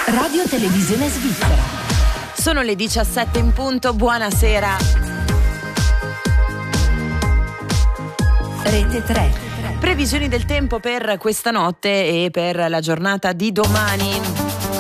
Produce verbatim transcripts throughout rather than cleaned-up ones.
Radio Televisione Svizzera. Sono le diciassette in punto, buonasera. Rete tre. Previsioni del tempo per questa notte e per la giornata di domani.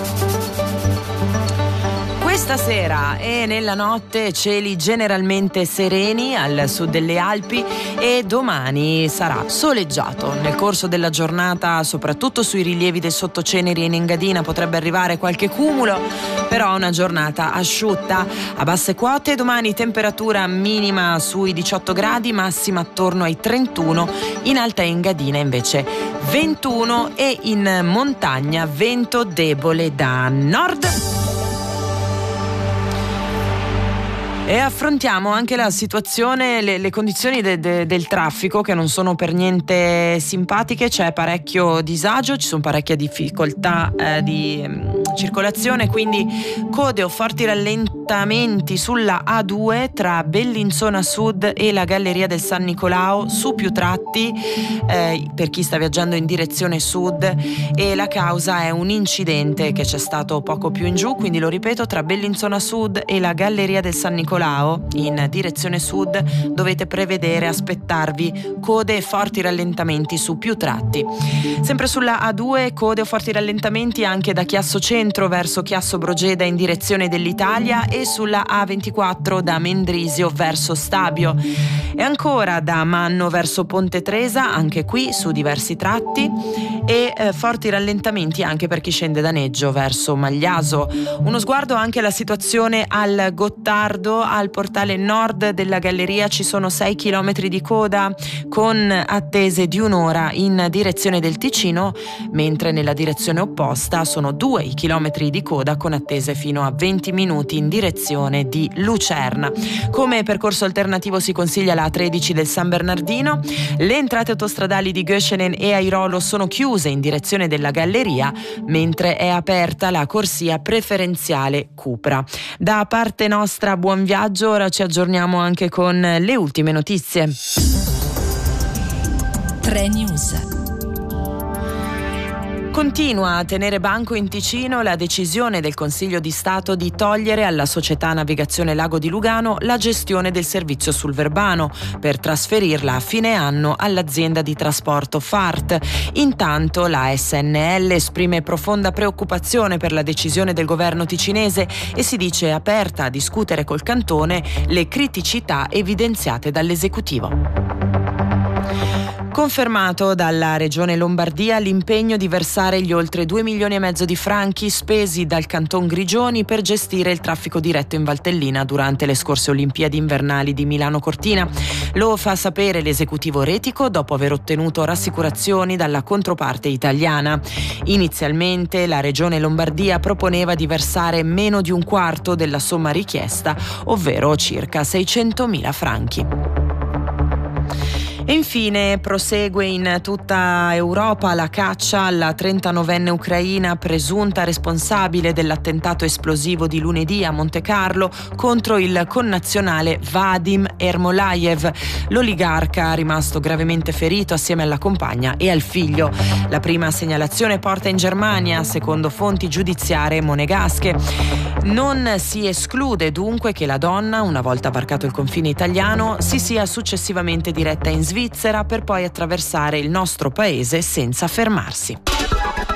Questa sera e nella notte cieli generalmente sereni al sud delle Alpi e domani sarà soleggiato. Nel corso della giornata, soprattutto sui rilievi del Sottoceneri e in Engadina, potrebbe arrivare qualche cumulo, però una giornata asciutta. A basse quote domani temperatura minima sui diciotto gradi, massima attorno ai trentuno, in Alta Engadina invece ventuno e in montagna vento debole da nord. E affrontiamo anche la situazione, le, le condizioni de, de, del traffico che non sono per niente simpatiche. C'è parecchio disagio, ci sono parecchie difficoltà eh, di um, circolazione, quindi code o forti rallentamenti sulla A due tra Bellinzona Sud e la Galleria del San Nicolao su più tratti eh, per chi sta viaggiando in direzione sud, e la causa è un incidente che c'è stato poco più in giù, quindi lo ripeto, tra Bellinzona Sud e la Galleria del San Nicolao in direzione sud dovete prevedere, aspettarvi code e forti rallentamenti su più tratti. Sempre sulla A due code o forti rallentamenti anche da Chiasso Centro verso Chiasso Brogeda in direzione dell'Italia e sulla A ventiquattro da Mendrisio verso Stabio, e ancora da Manno verso Ponte Tresa, anche qui su diversi tratti, e eh, forti rallentamenti anche per chi scende da Neggio verso Magliaso. Uno sguardo anche alla situazione al Gottardo. Al portale nord della galleria ci sono sei chilometri di coda con attese di un'ora in direzione del Ticino, mentre nella direzione opposta sono due i chilometri di coda con attese fino a venti minuti in direzione di Lucerna. Come percorso alternativo si consiglia la A tredici del San Bernardino. Le entrate autostradali di Göschenen e Airolo sono chiuse in direzione della galleria, mentre è aperta la corsia preferenziale Cupra. Da parte nostra buon viaggio. Ora ci aggiorniamo anche con le ultime notizie. tre News. Continua a tenere banco in Ticino la decisione del Consiglio di Stato di togliere alla società Navigazione Lago di Lugano la gestione del servizio sul Verbano per trasferirla a fine anno all'azienda di trasporto F A R T. Intanto la S N L esprime profonda preoccupazione per la decisione del governo ticinese e si dice aperta a discutere col cantone le criticità evidenziate dall'esecutivo. Confermato dalla Regione Lombardia l'impegno di versare gli oltre due milioni e mezzo di franchi spesi dal Canton Grigioni per gestire il traffico diretto in Valtellina durante le scorse Olimpiadi invernali di Milano Cortina. Lo fa sapere l'esecutivo retico dopo aver ottenuto rassicurazioni dalla controparte italiana. Inizialmente la Regione Lombardia proponeva di versare meno di un quarto della somma richiesta, ovvero circa seicentomila franchi. E infine prosegue in tutta Europa la caccia alla trentanovenne ucraina presunta responsabile dell'attentato esplosivo di lunedì a Montecarlo contro il connazionale Vadim Ermolayev. L'oligarca, rimasto gravemente ferito assieme alla compagna e al figlio. La prima segnalazione porta in Germania, secondo fonti giudiziarie monegasche. Non si esclude dunque che la donna, una volta varcato il confine italiano, si sia successivamente diretta in Svizzera per poi attraversare il nostro paese senza fermarsi.